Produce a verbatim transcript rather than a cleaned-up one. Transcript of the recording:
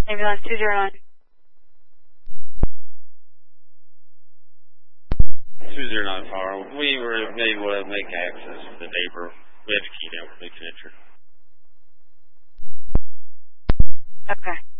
Ambulance two zero nine. two zero nine Power. We were able to make access to the neighbor. We had to key down for the connection. Okay.